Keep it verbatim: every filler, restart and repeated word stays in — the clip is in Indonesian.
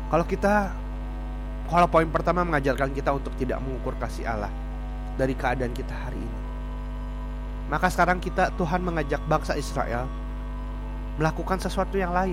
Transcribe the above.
Kalau kita Kalau poin pertama mengajarkan kita untuk tidak mengukur kasih Allah dari keadaan kita hari ini, maka sekarang kita Tuhan mengajak bangsa Israel melakukan sesuatu yang lain.